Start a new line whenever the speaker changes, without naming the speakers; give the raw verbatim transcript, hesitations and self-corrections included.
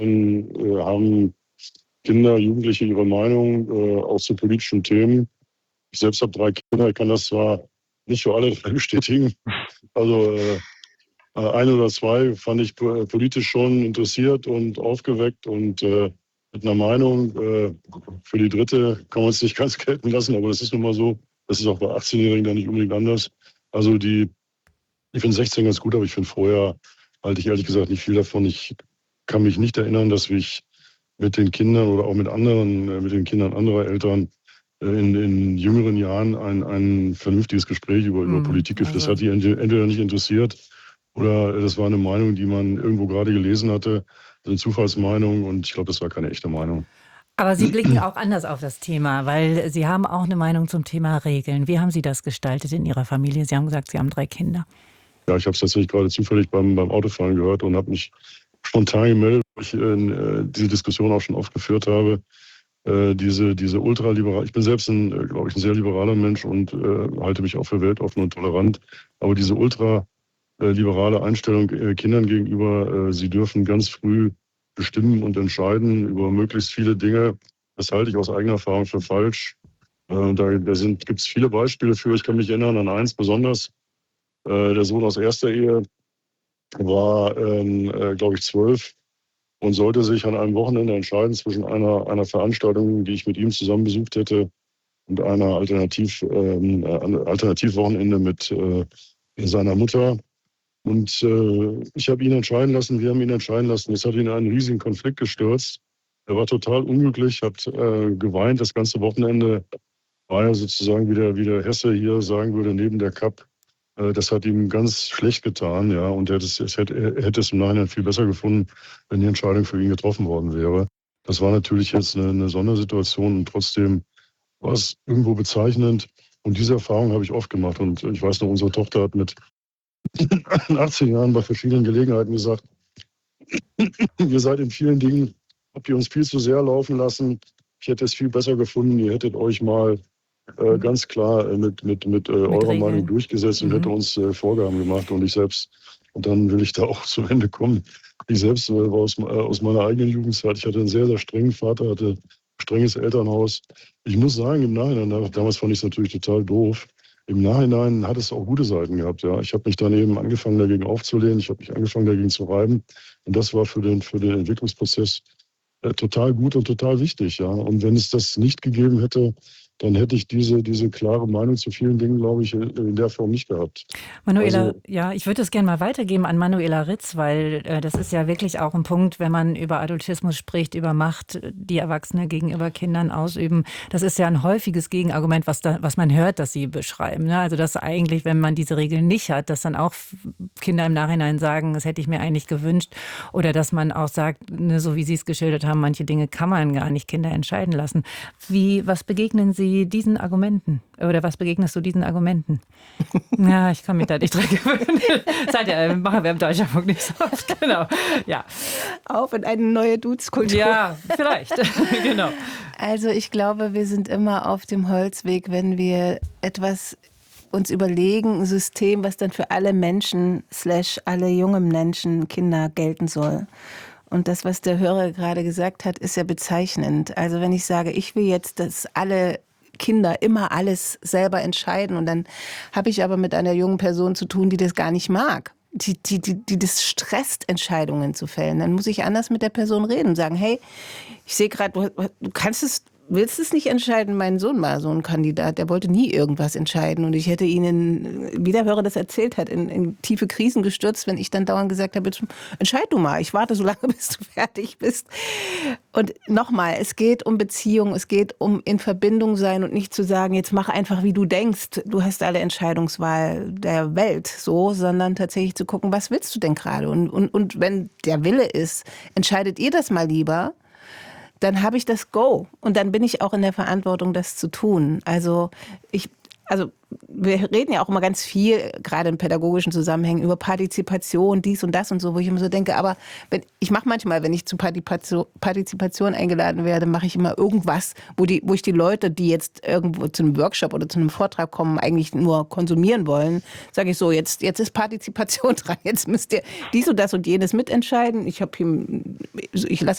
dann äh, haben Kinder, Jugendliche ihre Meinung äh, auch zu politischen Themen. Ich selbst habe drei Kinder, ich kann das zwar nicht für alle bestätigen. Also äh, ein oder zwei fand ich politisch schon interessiert und aufgeweckt und äh, mit einer Meinung. Äh, für die dritte kann man es nicht ganz gelten lassen, aber das ist nun mal so. Das ist auch bei achtzehnjährigen dann nicht unbedingt anders. Also die, ich finde sechzehn ganz gut, aber ich finde vorher halte ich ehrlich gesagt nicht viel davon. Ich kann mich nicht erinnern, dass ich mit den Kindern oder auch mit anderen, äh, mit den Kindern anderer Eltern äh, in, in jüngeren Jahren ein, ein vernünftiges Gespräch über, über
Hm,
Politik geführt. Das
also
hat die ent- entweder nicht interessiert oder das war eine Meinung, die man irgendwo gerade gelesen hatte, eine Zufallsmeinung und ich glaube, das war keine echte Meinung.
Aber Sie blicken auch anders auf das Thema, weil Sie haben auch eine Meinung zum Thema Regeln. Wie haben Sie das gestaltet in Ihrer Familie? Sie haben gesagt, Sie haben drei Kinder.
Ja, ich habe es tatsächlich gerade zufällig beim, beim Autofahren gehört und habe mich spontan gemeldet, weil ich äh, diese Diskussion auch schon oft geführt habe. Äh, diese, diese ultraliberal, ich bin selbst ein, äh, glaube ich, ein sehr liberaler Mensch und äh, halte mich auch für weltoffen und tolerant. Aber diese ultraliberale Einstellung äh, Kindern gegenüber, äh, sie dürfen ganz früh bestimmen und entscheiden über möglichst viele Dinge, das halte ich aus eigener Erfahrung für falsch. Äh, da da gibt es viele Beispiele für. Ich kann mich erinnern an eins besonders. Äh, der Sohn aus erster Ehe war, ähm, äh, glaube ich, zwölf und sollte sich an einem Wochenende entscheiden zwischen einer, einer Veranstaltung, die ich mit ihm zusammen besucht hätte, und einer Alternativ, ähm, äh, Alternativwochenende mit äh, seiner Mutter. Und äh, ich habe ihn entscheiden lassen, wir haben ihn entscheiden lassen. Das hat ihn in einen riesigen Konflikt gestürzt. Er war total unglücklich, hat äh, geweint das ganze Wochenende. War ja sozusagen, wie der, wie der Hesse hier sagen würde, neben der Kapp. Äh, das hat ihm ganz schlecht getan, ja. Und er hätte, es, hätte, er hätte es im Nachhinein viel besser gefunden, wenn die Entscheidung für ihn getroffen worden wäre. Das war natürlich jetzt eine, eine Sondersituation und trotzdem war es irgendwo bezeichnend. Und diese Erfahrung habe ich oft gemacht. Und ich weiß noch, unsere Tochter hat mit achtzehn Jahren bei verschiedenen Gelegenheiten gesagt, ihr seid in vielen Dingen, habt ihr uns viel zu sehr laufen lassen. Ich hätte es viel besser gefunden, ihr hättet euch mal äh, ganz klar äh, mit, mit, mit, äh,
Mit
eurer
Regeln.
Meinung durchgesetzt und
Mhm.
hätte uns äh, Vorgaben gemacht. Und ich selbst, und dann will ich da auch zu Ende kommen, ich selbst äh, war aus, äh, aus meiner eigenen Jugendzeit, ich hatte einen sehr, sehr strengen Vater, hatte ein strenges Elternhaus. Ich muss sagen, im Nachhinein, damals fand ich es natürlich total doof, im Nachhinein hat es auch gute Seiten gehabt. Ja. Ich habe mich dann eben angefangen, dagegen aufzulehnen. Ich habe mich angefangen, dagegen zu reiben. Und das war für den, für den Entwicklungsprozess äh, total gut und total wichtig. Ja. Und wenn es das nicht gegeben hätte, dann hätte ich diese, diese klare Meinung zu vielen Dingen, glaube ich, in der Form nicht gehabt.
Manuela,
Also,
ja, ich würde das gerne mal weitergeben an Manuela Ritz, weil äh, das ist ja wirklich auch ein Punkt, wenn man über Adultismus spricht, über Macht, die Erwachsene gegenüber Kindern ausüben. Das ist ja ein häufiges Gegenargument, was, da, was man hört, dass Sie beschreiben. Ne? Also dass eigentlich, wenn man diese Regeln nicht hat, dass dann auch Kinder im Nachhinein sagen, das hätte ich mir eigentlich gewünscht. Oder dass man auch sagt, ne, so wie Sie es geschildert haben, manche Dinge kann man gar nicht Kinder entscheiden lassen. Wie, was begegnen Sie diesen Argumenten? Oder was begegnest du diesen Argumenten? Ja, ich kann mich da nicht dran gewöhnen. Seid ihr, machen wir im Deutschlandfunk nicht so oft. Genau. Ja.
Auf in eine neue Dudeskultur.
Ja, vielleicht. Genau.
Also ich glaube, wir sind immer auf dem Holzweg, wenn wir etwas uns überlegen, ein System, was dann für alle Menschen, slash alle jungen Menschen, Kinder gelten soll. Und das, was der Hörer gerade gesagt hat, ist ja bezeichnend. Also wenn ich sage, ich will jetzt, dass alle Kinder immer alles selber entscheiden und dann habe ich aber mit einer jungen Person zu tun, die das gar nicht mag, die, die, die, die das stresst, Entscheidungen zu fällen, dann muss ich anders mit der Person reden und sagen, hey, ich sehe gerade, du, du kannst es, willst es nicht entscheiden? Mein Sohn war so ein Kandidat, der wollte nie irgendwas entscheiden und ich hätte ihn, in, wie der Hörer das erzählt hat, in, in tiefe Krisen gestürzt, wenn ich dann dauernd gesagt habe, entscheid du mal, ich warte so lange, bis du fertig bist. Und nochmal, es geht um Beziehung, es geht um in Verbindung sein und nicht zu sagen, jetzt mach einfach, wie du denkst, du hast alle Entscheidungswahl der Welt, so, sondern tatsächlich zu gucken, was willst du denn gerade? Und, und, und wenn der Wille ist, entscheidet ihr das mal lieber, dann habe ich das Go. Und dann bin ich auch in der Verantwortung, das zu tun. Also ich, also wir reden ja auch immer ganz viel, gerade in pädagogischen Zusammenhängen, über Partizipation, dies und das und so, wo ich immer so denke, aber wenn, ich mache manchmal, wenn ich zu Partizipation, Partizipation eingeladen werde, mache ich immer irgendwas, wo, die, wo ich die Leute, die jetzt irgendwo zu einem Workshop oder zu einem Vortrag kommen, eigentlich nur konsumieren wollen, sage ich so, jetzt, jetzt ist Partizipation dran, jetzt müsst ihr dies und das und jenes mitentscheiden. Ich habe hier, ich lasse